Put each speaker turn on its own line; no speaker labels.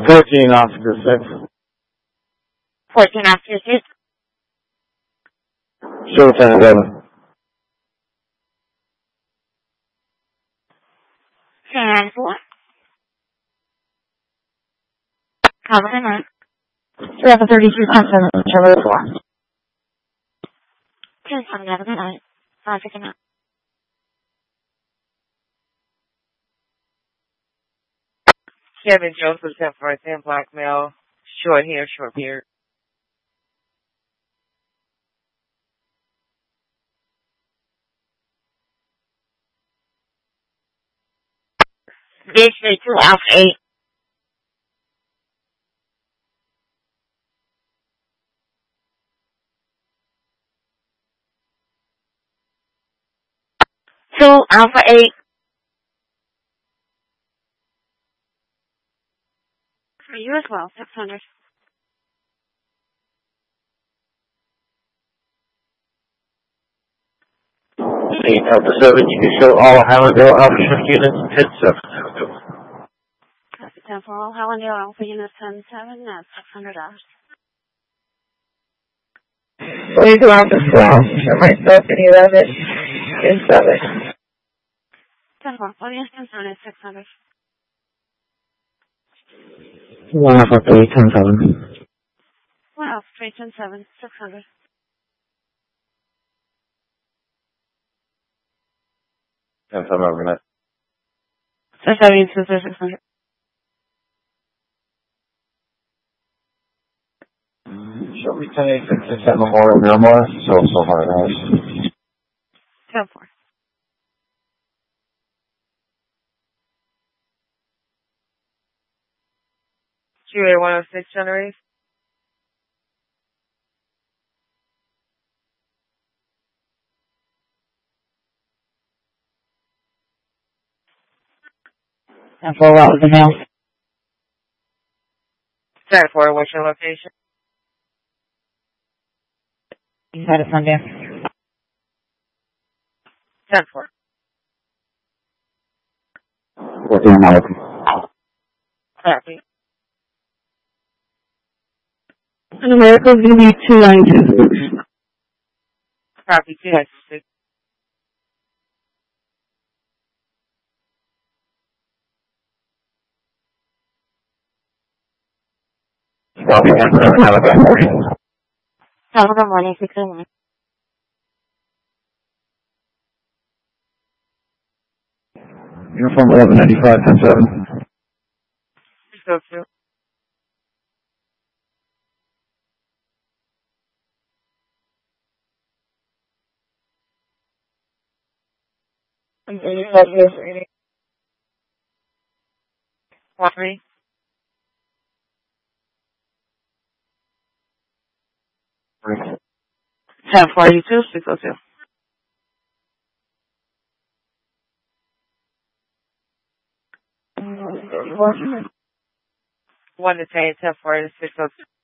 14 Oscar 6.
14 Oscar 6.
Show 10 11.
10 4. Cover the night. 11:32 10 7. Charlie 4. 10 7 11 night. 5 6 9.
Kevin Joseph, 10 for 10, black male, short hair, short beard.
Big 2 Alpha 8. 2 Alpha 8. For you as well, 600.
8 Alpha 7, you can show all Hallandale Alpha Shift units 10 7.
Copy 10 for all Hallandale Alpha units 10 7. That's $600.
42 Alpha 12. Show myself at 11 10 7.
10 4. Audience 10 7 is 600.
1 Alpha 3 10 7.
1 Alpha 3 10 7. 600.
10 7 overnight.
10 7 is 600.
Show me 10 8 6 7 Memorial Miramar. So far, guys.
10 4.
QA 106 generators.
And for what was the mail?
10 4, what's your location?
You had it Sunday.
10 4.
14 American.
Copy.
And America's going to be 292.
Copy 296.
Copy 10 7 Alabama.
Alabama 18601.
Uniform 1195 10 7.
Go to.
I'm going to have this reading.
1 3. 10 42 602. 1 to 10 10 4 602.